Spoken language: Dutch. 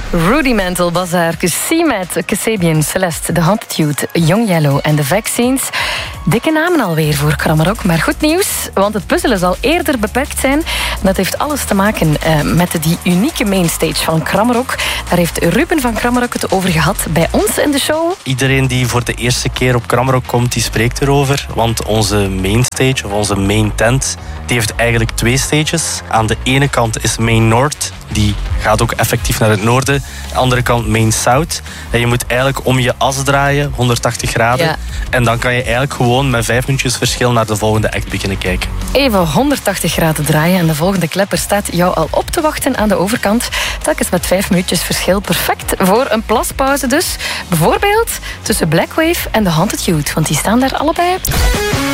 Rudimental Bazaar, C-Mat, Kasabian, Celeste, The Haunted Youth, Young Yellow en The Vaccines. Dikke namen alweer voor Kramrock, maar goed nieuws, want het puzzelen zal eerder beperkt zijn. Dat heeft alles te maken met die unieke mainstage van Kramrock. Daar heeft Ruben van Kramrock het over gehad bij ons in de show. Iedereen die voor de eerste keer op Kramrock komt, die spreekt erover. Want onze mainstage, of onze main tent, die heeft eigenlijk 2 stages. Aan de ene kant is Main North, die gaat ook effectief naar het noorden. Aan de andere kant Main South. En je moet eigenlijk om je as draaien, 180 graden. Ja. En dan kan je eigenlijk gewoon met 5 minuutjes verschil naar de volgende act beginnen kijken. Even 180 graden draaien en de volgende klepper staat jou al op te wachten aan de overkant. Telkens met 5 minuutjes verschil. Perfect voor een plaspauze dus. Bijvoorbeeld tussen Blackwave en The Haunted Youth, want die staan daar allebei.